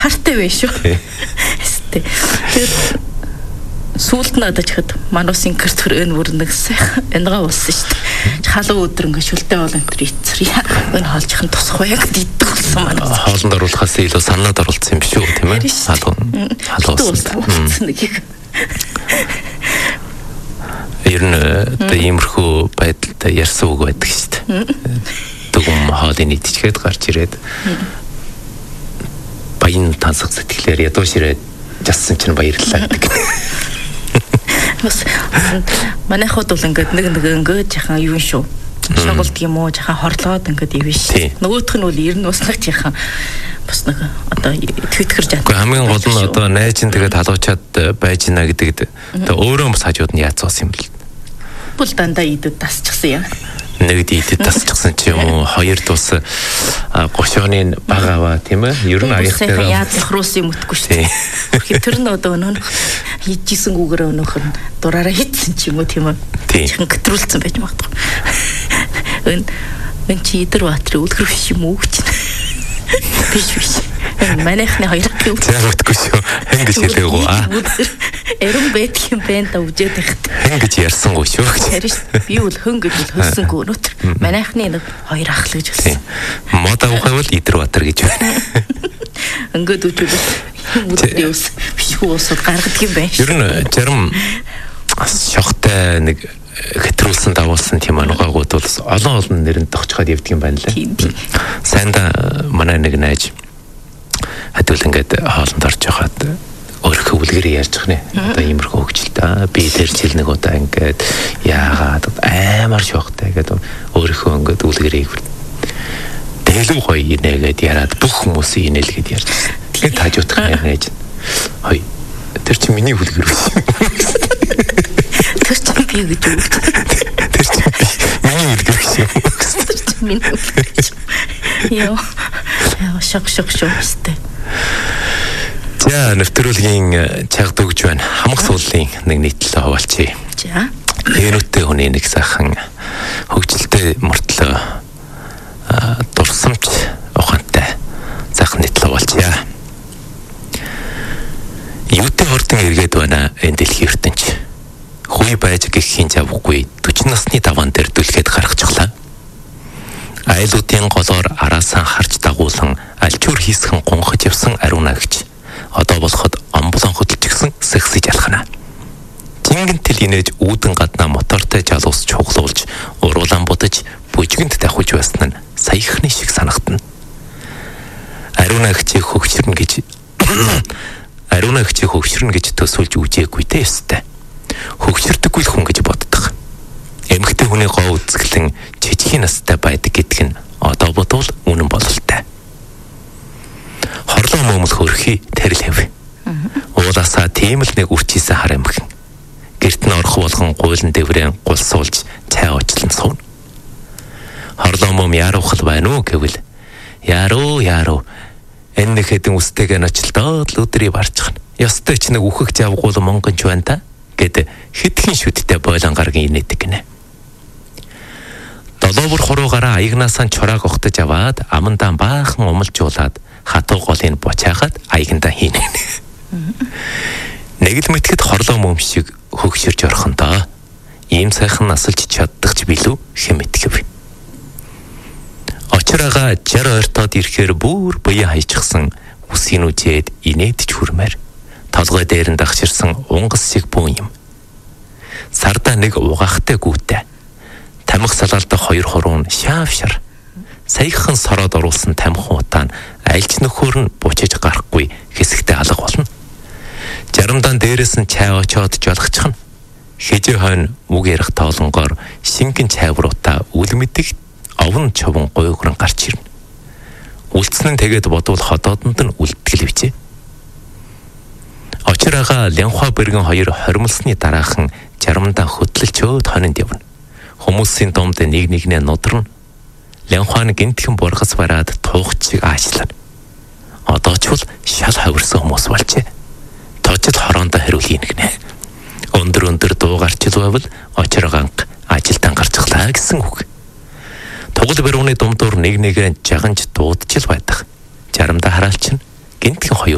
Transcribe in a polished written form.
Хартай байна шүү. Тэгээд сүүлд нь одоо чихэд мануусын картер өн бүрнэг сайхан энэгаа болсон шүү дээ. Халуун өдөр ингээ шүлтэй бол энэ төр ийцэр өн хаалжих нь тусах байх гэдэг болсон манаас. Хоолнд оруулахаас илүү санаад оруулсан юм шүү тийм ээ. Халуун нэг. Ер нь одоо иймэрхүү байдалд ярьсан үг байдаг шүү дээ. Дүгм хоолыг идчихээд гарч ирээд баян тансах сэтгэлээр ядуу ширээд жассан чинь баярлалаа гэдэг. Бас манайхууд бол ингээд нэг жахан юу шүү. Шоголд юм уу жахан хорлоод ингээд ивэн шүү. Нөгөөх нь бол ер нь бас нэг жахан бас нэг одоо твитгэр жаа. Хамгийн гол нь одоо найз нь тэгээд халуучаад байж гинэ гэдэг. Одоо өөрөө бас хажууд нь яацсан юм бэл. Бол дандаа идэд тасчихсан юм. Нэг идэд тасчихсан ч юм уу хоёр тус гошооны баг аваа тийм ээ. Ер нь аяхтайгаа яадлах руус юм өтгөө шүү. Тэр нь одоо өнөөх хийжсэн гүүгээр өнөөх нь дураараа хийсэн ч юм уу тийм ээ. Чихэн гэтрүүлсэн байж магадгүй. Эн чи идэр баатрын үлгэр биш юм уу гэж. Биш. Манайхны хоёр гэв. Заагтгүй шүү. Хэнгэж хэлээгүү аа. Эрен байдаг юм байна да үжээд байхад. Хэнгэж ярьсангүй шүү. Би бол хөнгөж бол хөлсөнгөө өнөтер. Манайхны нэг хоёр ах л гэж хэлсэн. Мод авахайвал идэр баатар гэж байна. Ингээд үжүүлээ. Үдээ ус биш уусууд гаргадаг юм байна. Ер нь зарим шохтой нэг хэтрүүлсэн давуулсан тийм анугаагууд бол олон нэрэнд тогтчоод явдаг юм байна лээ. Сайнда манай нэг найз хэдүүл ингээд хоолнд орж явахад өөрийнхөө үлгэрээ ярьж байгаа нэ. Одоо иймэрхүү хөвгчлээ. Би тэр жил нэг удаа ингээд яагаад аймар шохтой гэдэг өөрийнхөө ингээд үлгэрээ дэлгүү гоё инээгээд яраад бүх хүмүүсийн инээлгээд ярьж байна. Тэгээд таажуудах юм яаж. Хой. Тэр чинь миний үлгэр биш. Тэр чинь би гэж үү. Тэр чинь миний үлгэр биш юм. Тэр чинь миний үлгэр. Яа шок өстэй. За нэвтрүүлгийн чагд өгж байна. Хамаг сууллын нэг нийтлэлээ хуваалцъя. За. Нэгнүүтэй хүний нэг сайхан хөгжилтэй мөртлөө дурсамж ухаантай сайхан нийтлэл хуваалцъя. Юутай хордон эргээд байна энэ дэлхийн ертөнч. Хүй байж гэхийн завгүй 40 насны даваан дээр дүлгээд гаргачихлаа. Айлуудын голоор араасаа харж дагуулan альчуур хийсхэн гонхож явсан ариуна гэж одоо болоход амбулан хөдөлж гисэн сексэж алхана. Жингэнтэл инээж үүдэн гаднаа мотортой жалуус чуглуулж уруулан будаж бүжгэнд давхиж байсан нь саяхны шиг санагдана. Ариуна хчийг хөвчрнө гэж төсөөлж үжээгүй дээ өстэй. Хөвчрдөггүй хүн гэж боддог. Эмэгтэй хүний гоо үзэглэн жижигхэн настай байдаг гэдг нь одоо бодвол үнэн бололтой. Хорлон момол хөрхий тэрл хэв. Уулаасаа тийм л нэг үрчийсэн хар эмхэн. Гэрт нь орох болгон гуйлан дэврэн гулсуулж цай уучлан сууна. Хорлон мом яарухал байна уу гэвэл яаруу энэ нэг хэдэн үстэйгээ ночлдоод л өдрийг барчихна. Ёстой ч нэг үхэх завгуул монгонч байна та гэд хитгэн шүдтэй бойлон гаргийн инээдэг гинэ. Долоовор хуруугаараа аягнаасаа чурааг ухтаж аваад амандаа баахан умалжуулаад хатуу голыг бочаахад аягандаа хийнэ. Нэг л мэтгэд хорлоо мөм шиг хөгшөрж орхондоо ийм сайхан насалж чаддаг ч билүү хэм итгэв. Очраагаа 60 ойртоод ирэхээр бүр буяа хайчихсан үсийн үжээд инээдч хүрмээр толгой дээр нь дагширсан унгас шиг бүүн юм. Сардаа нэг угаахтай гүйтэй. Тамхи салаалдах хоёр хуруу нь шаавшар. Саяхан сороод оруулсан тамхи утаа нь альж нөхөр нь бучиж гарахгүй хэсэгтээ алга болно. Жарамдаан дээрээс нь чай очоод жолгочихно. Хижээ хойно үг ярих тоолонгоор шингэн чайвруудаа үл мэдэх овн човон гойгрон гарч ирнэ. Үлдсэн нь тэгээд бодвол ходоодонд нь үлдтгэл бичээ. Очраагаа Лянхуа бэргэн хоёр хоримлсны дараахан жарамдаа хөдлөлчөөд хонинд явна. Хүмүүсийн домд нэг нэгнээ нудрна. Лянхуан гинтхэн бургас бараад туухчиг аачлана. Одоо ч бол шал хавирсан хүмүүс болжээ. Тожил хороондоо хэрүүлхийн гинэ. Өндөр дуу гарчил байвал очрааганг ажилдаа гарчихлаа гэсэн үг. Тугал барууны думдуур нэг нэгэ жаганж дуудчил байдаг. Жарамдаа хараалч нь гинтхэн хоёр